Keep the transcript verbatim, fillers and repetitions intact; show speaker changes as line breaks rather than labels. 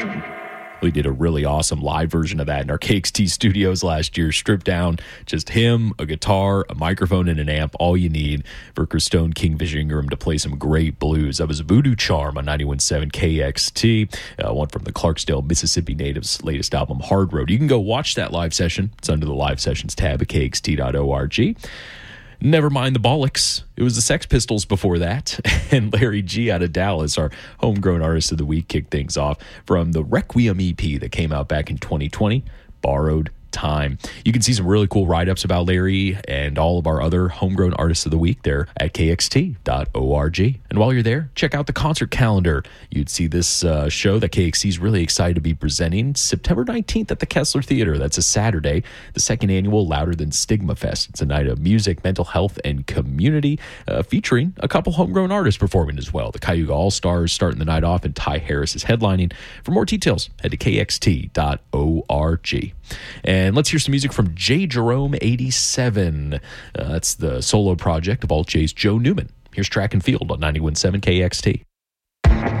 We did a really awesome live version of that in our K X T studios last year, stripped down, just him, a guitar, a microphone, and an amp, all you need for Chris Stone, King Vision Ingram to play some great blues. That was Voodoo Charm on ninety-one point seven K X T, uh, one from the Clarksdale, Mississippi natives' latest album, Hard Road. You can go watch that live session. It's under the Live Sessions tab at K X T dot org. Never mind the Bollocks. It was the Sex Pistols before that. And Larry G out of Dallas, our homegrown artist of the week, kicked things off from the Requiem E P that came out back in twenty twenty, Borrowed Time. You can see some really cool write-ups about Larry and all of our other homegrown artists of the week there at K X T dot org. And while you're there, check out the concert calendar. You'd see this uh, show that K X T is really excited to be presenting September nineteenth at the Kessler Theater. That's a Saturday, the second annual Louder Than Stigma Fest. It's a night of music, mental health, and community, uh, featuring a couple homegrown artists performing as well. The Cayuga All-Stars starting the night off, and Ty Harris is headlining. For more details, head to K X T dot org. And let's hear some music from J. Jerome eighty-seven. Uh, that's the solo project of Alt J's Joe Newman. Here's Track and Field on ninety-one point seven K X T.